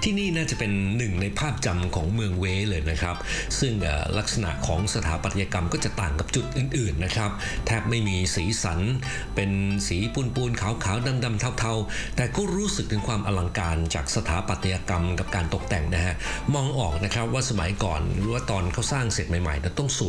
ที่นี่น่าจะเป็นหนึ่งในภาพจำของเมืองเวเลยนะครับซึ่งลักษณะของสถาปัตยกรรมก็จะต่างกับจุดอื่นๆนะครับแทบไม่มีสีสันเป็นสีปูนๆขาวๆดำๆเทาๆแต่ก็รู้สึกถึงความอลังการจากสถาปัตยกรรมกับการตกแต่งนะฮะมองออกนะครับว่าสมัยก่อนหรือว่าตอนเขาสร้างเสร็จใหม่ๆต้องสวย